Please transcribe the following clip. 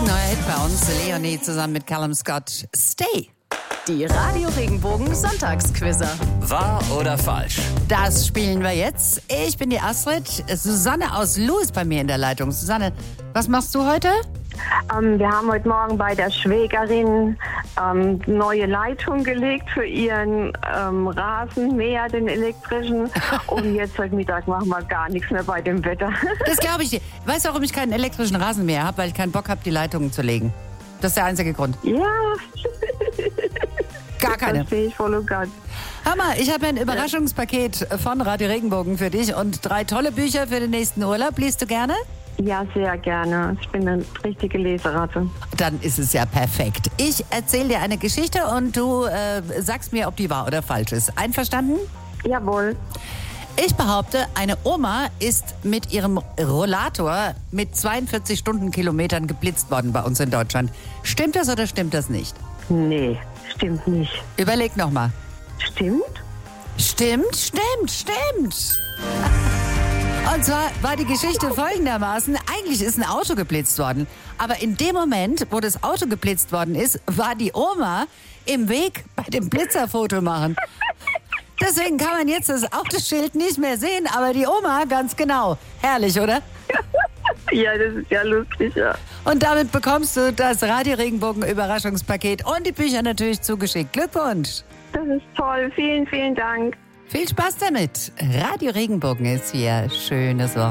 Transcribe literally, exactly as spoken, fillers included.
neuer Hit bei uns. Leonie zusammen mit Callum Scott. Stay. Die Radio Regenbogen Sonntagsquizzer. Wahr oder falsch? Das spielen wir jetzt. Ich bin die Astrid. Susanne aus Lu ist bei mir in der Leitung. Susanne, was machst du heute? Ähm, wir haben heute Morgen bei der Schwägerin ähm, neue Leitung gelegt für ihren ähm, Rasenmäher, den elektrischen. Und jetzt heute Mittag machen wir gar nichts mehr bei dem Wetter. Das glaube ich dir. Weißt du, warum ich keinen elektrischen Rasenmäher habe? Weil ich keinen Bock habe, die Leitungen zu legen. Das ist der einzige Grund. Ja. Gar keine. Das verstehe ich voll und ganz. Hammer, ich habe ein Überraschungspaket von Radio Regenbogen für dich und drei tolle Bücher für den nächsten Urlaub. Liest du gerne? Ja, sehr gerne. Ich bin eine richtige Leseratte. Dann ist es ja perfekt. Ich erzähle dir eine Geschichte und du äh, sagst mir, ob die wahr oder falsch ist. Einverstanden? Jawohl. Ich behaupte, eine Oma ist mit ihrem Rollator mit zweiundvierzig Stundenkilometern geblitzt worden bei uns in Deutschland. Stimmt das oder stimmt das nicht? Nee, stimmt nicht. Überleg nochmal. Stimmt? Stimmt, stimmt, stimmt. Und zwar war die Geschichte folgendermaßen. Eigentlich ist ein Auto geblitzt worden. Aber in dem Moment, wo das Auto geblitzt worden ist, war die Oma im Weg bei dem Blitzerfoto machen. Deswegen kann man jetzt das Autoschild nicht mehr sehen, aber die Oma ganz genau. Herrlich, oder? Ja, das ist ja lustig, ja. Und damit bekommst du das Radio Regenbogen Überraschungspaket und die Bücher natürlich zugeschickt. Glückwunsch! Das ist toll. Vielen, vielen Dank. Viel Spaß damit. Radio Regenbogen ist hier. Schönes Wochenende.